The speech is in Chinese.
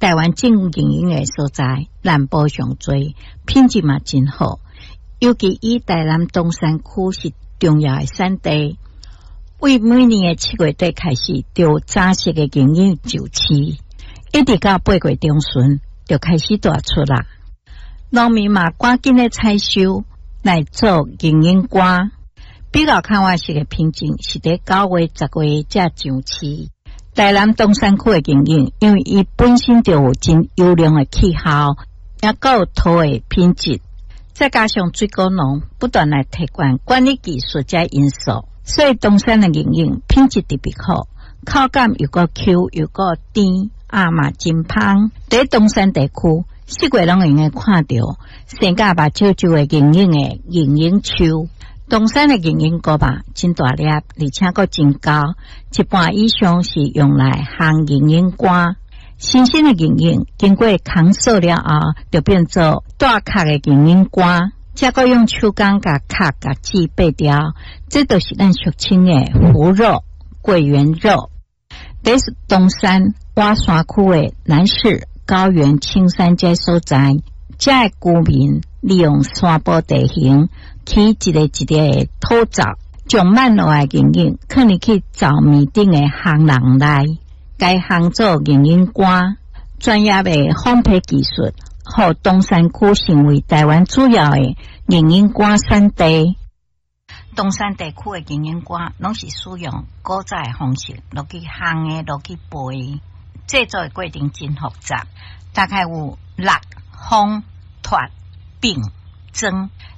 台湾种营养的所在，南部上多，品质嘛真好。尤其以台南东山区是重要的产地，为每年的7月底开始，就早熟的营养就市，一直到8月中旬就开始大出啦。农民嘛赶紧的采收来做营养瓜。比较看法式的品种是在9月、10月才上市。台南东山区的营养，因为伊本身就有真优良的气候，也有土的品质，再加上水果农不断来提悬管理技术这因素，所以东山的营养品质特别好，口感又个 Q 又个甜，嘛真香。在东山地区，4月拢会用看到生甲目睭睭的营养的营养树。东山的营养果吧真大粒，而且个真高，一半以上是用来烘营养瓜。新鲜的营养经过烘熟了后，就变做大壳的营养瓜，再个用手工甲壳甲籽掰掉，这都是咱俗称的腐肉、桂圆肉。这是东山瓦山区的南势、高原、青山这所在，这的居民利用山坡地形，起一个的土灶，将慢落来营养，可能去灶面顶的烘笼内，该烘做营养瓜。专业的烘焙技术，让东山区成为台湾主要的营养瓜产地。东山地区的营养瓜，拢是使用古早的方式，落去烘的，落去焙，制作的过程真复杂，大概有烙、烘、脱、饼、蒸。